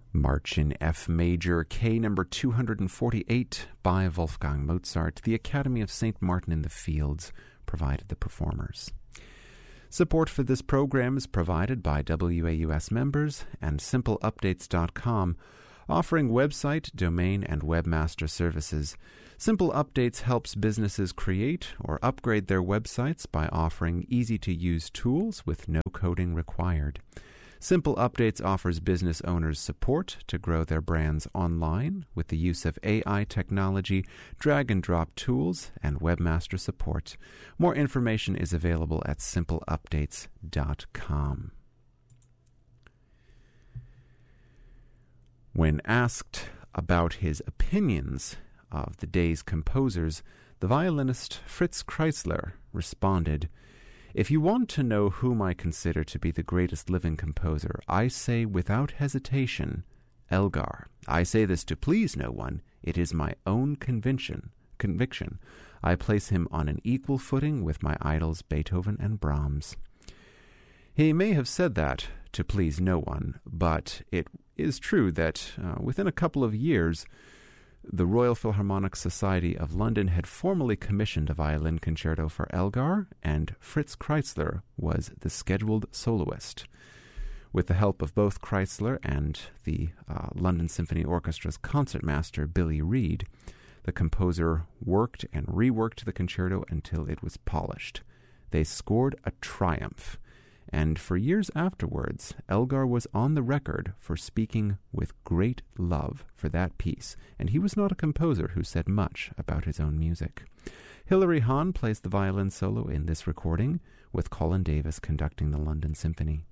March in F major, K number 248 by Wolfgang Mozart. The Academy of St. Martin in the Fields provided the performers. Support for this program is provided by WAUS members and SimpleUpdates.com, offering website, domain, and webmaster services. Simple Updates helps businesses create or upgrade their websites by offering easy-to-use tools with no coding required. Simple Updates offers business owners support to grow their brands online with the use of AI technology, drag-and-drop tools, and webmaster support. More information is available at simpleupdates.com. When asked about his opinions of the day's composers, the violinist Fritz Kreisler responded, "If you want to know whom I consider to be the greatest living composer, I say without hesitation, Elgar. I say this to please no one. It is my own conviction. I place him on an equal footing with my idols Beethoven and Brahms." He may have said that to please no one, but it is true that within a couple of years, the Royal Philharmonic Society of London had formally commissioned a violin concerto for Elgar, and Fritz Kreisler was the scheduled soloist. With the help of both Kreisler and the London Symphony Orchestra's concertmaster, Billy Reed, the composer worked and reworked the concerto until it was polished. They scored a triumph, and for years afterwards, Elgar was on the record for speaking with great love for that piece, and he was not a composer who said much about his own music. Hilary Hahn plays the violin solo in this recording, with Colin Davis conducting the London Symphony.